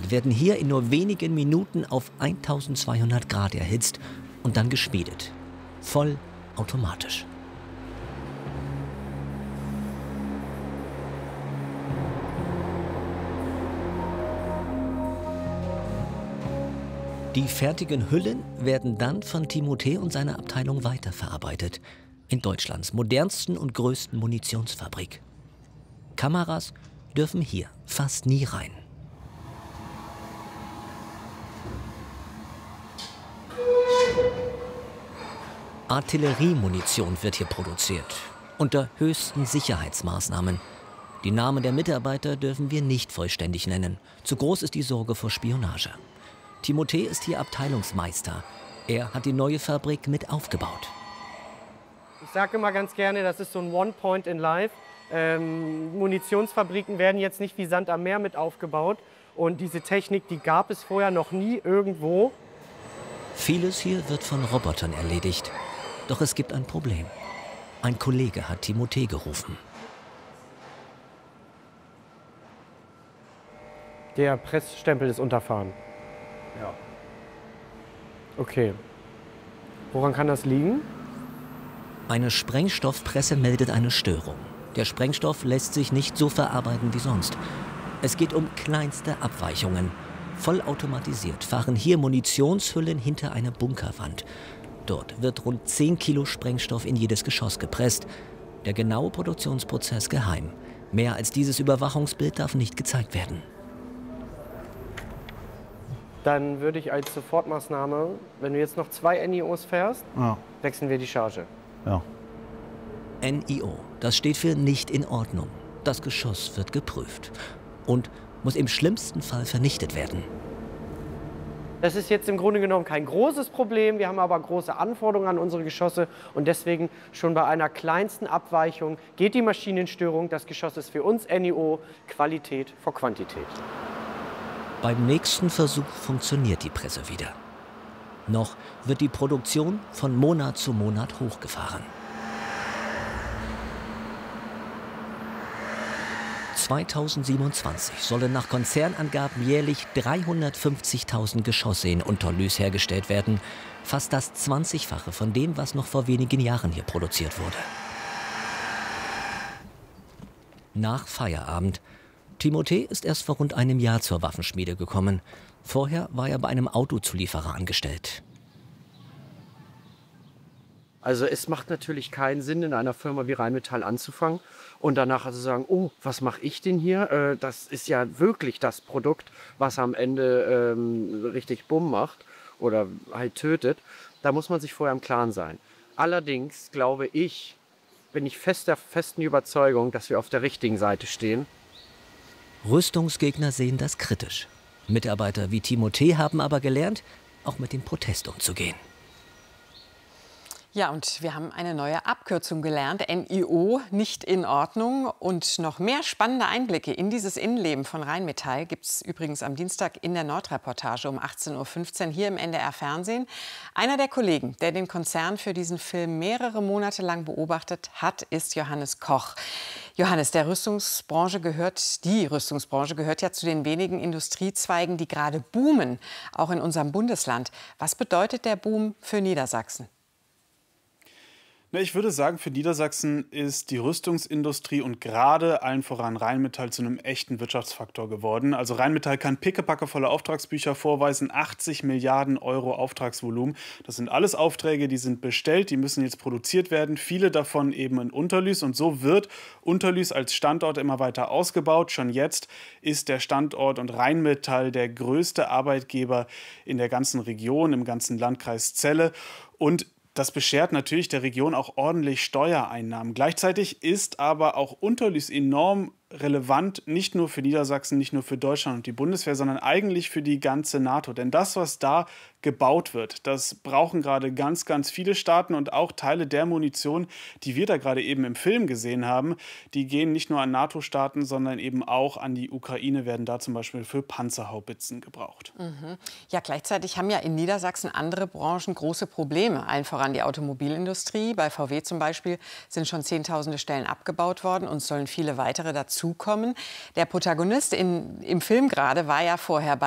werden hier in nur wenigen Minuten auf 1200 Grad erhitzt und dann geschmiedet. Voll automatisch. Die fertigen Hüllen werden dann von Timothée und seiner Abteilung weiterverarbeitet. In Deutschlands modernsten und größten Munitionsfabrik. Kameras dürfen hier fast nie rein. Artilleriemunition wird hier produziert. Unter höchsten Sicherheitsmaßnahmen. Die Namen der Mitarbeiter dürfen wir nicht vollständig nennen. Zu groß ist die Sorge vor Spionage. Timothée ist hier Abteilungsmeister. Er hat die neue Fabrik mit aufgebaut. Ich sage immer ganz gerne, das ist so ein One Point in Life. Munitionsfabriken werden jetzt nicht wie Sand am Meer mit aufgebaut. Und diese Technik, die gab es vorher noch nie irgendwo. Vieles hier wird von Robotern erledigt. Doch es gibt ein Problem. Ein Kollege hat Timothée gerufen. Der Pressstempel ist unterfahren. Ja. Okay. Woran kann das liegen? Eine Sprengstoffpresse meldet eine Störung. Der Sprengstoff lässt sich nicht so verarbeiten wie sonst. Es geht um kleinste Abweichungen. Vollautomatisiert fahren hier Munitionshüllen hinter eine Bunkerwand. Dort wird rund 10 Kilo Sprengstoff in jedes Geschoss gepresst. Der genaue Produktionsprozess geheim. Mehr als dieses Überwachungsbild darf nicht gezeigt werden. Dann würde ich als Sofortmaßnahme, wenn du jetzt noch 2 NIOs fährst, wechseln wir die Charge. Ja. NIO, das steht für nicht in Ordnung. Das Geschoss wird geprüft und muss im schlimmsten Fall vernichtet werden. Das ist jetzt im Grunde genommen kein großes Problem. Wir haben aber große Anforderungen an unsere Geschosse. Und deswegen schon bei einer kleinsten Abweichung geht die Maschine in Störung. Das Geschoss ist für uns NIO Qualität vor Quantität. Beim nächsten Versuch funktioniert die Presse wieder. Noch wird die Produktion von Monat zu Monat hochgefahren. 2027 sollen nach Konzernangaben jährlich 350.000 Geschosse in Unterlüß hergestellt werden. Fast das 20-fache von dem, was noch vor wenigen Jahren hier produziert wurde. Nach Feierabend. Timothée ist erst vor rund einem Jahr zur Waffenschmiede gekommen. Vorher war er bei einem Autozulieferer angestellt. Also es macht natürlich keinen Sinn, in einer Firma wie Rheinmetall anzufangen und danach also sagen, oh, was mache ich denn hier? Das ist ja wirklich das Produkt, was am Ende richtig Bumm macht oder halt tötet. Da muss man sich vorher im Klaren sein. Allerdings glaube ich, bin ich der festen Überzeugung, dass wir auf der richtigen Seite stehen. Rüstungsgegner sehen das kritisch. Mitarbeiter wie Timothée haben aber gelernt, auch mit dem Protest umzugehen. Ja, und wir haben eine neue Abkürzung gelernt, NIO, nicht in Ordnung. Und noch mehr spannende Einblicke in dieses Innenleben von Rheinmetall gibt es übrigens am Dienstag in der Nordreportage um 18:15 Uhr hier im NDR Fernsehen. Einer der Kollegen, der den Konzern für diesen Film mehrere Monate lang beobachtet hat, ist Johannes Koch. Johannes, die Rüstungsbranche gehört ja zu den wenigen Industriezweigen, die gerade boomen, auch in unserem Bundesland. Was bedeutet der Boom für Niedersachsen? Ich würde sagen, für Niedersachsen ist die Rüstungsindustrie und gerade allen voran Rheinmetall zu einem echten Wirtschaftsfaktor geworden. Also Rheinmetall kann pickepackevolle Auftragsbücher vorweisen, 80 Milliarden Euro Auftragsvolumen. Das sind alles Aufträge, die sind bestellt, die müssen jetzt produziert werden. Viele davon eben in Unterlüß und so wird Unterlüß als Standort immer weiter ausgebaut. Schon jetzt ist der Standort und Rheinmetall der größte Arbeitgeber in der ganzen Region, im ganzen Landkreis Celle. Und das beschert natürlich der Region auch ordentlich Steuereinnahmen. Gleichzeitig ist aber auch Unterlüß enorm relevant, nicht nur für Niedersachsen, nicht nur für Deutschland und die Bundeswehr, sondern eigentlich für die ganze NATO. Denn das, was da gebaut wird, das brauchen gerade ganz, ganz viele Staaten und auch Teile der Munition, die wir da gerade eben im Film gesehen haben, die gehen nicht nur an NATO-Staaten, sondern eben auch an die Ukraine, werden da zum Beispiel für Panzerhaubitzen gebraucht. Ja, gleichzeitig haben ja in Niedersachsen andere Branchen große Probleme, allen voran die Automobilindustrie. Bei VW zum Beispiel sind schon Zehntausende Stellen abgebaut worden und sollen viele weitere dazukommen. Der Protagonist im Film gerade war ja vorher bei